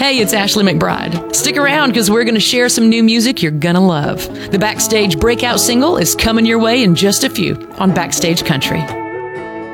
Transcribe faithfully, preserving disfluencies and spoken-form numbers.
Hey, it's Ashley McBride. Stick around because we're going to share some new music you're going to love. The Backstage breakout single is coming your way in just a few on Backstage Country.